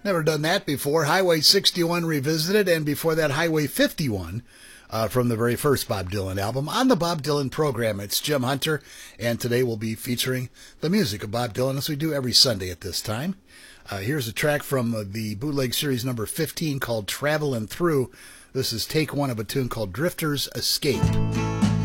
Never done that before. Highway 61 revisited, and before that, Highway 51 from the very first Bob Dylan album on the Bob Dylan program. It's Jim Hunter, and today we'll be featuring the music of Bob Dylan as we do every Sunday at this time. Here's a track from the bootleg series number 15 called Travelin' Through. This is take one of a tune called Drifter's Escape.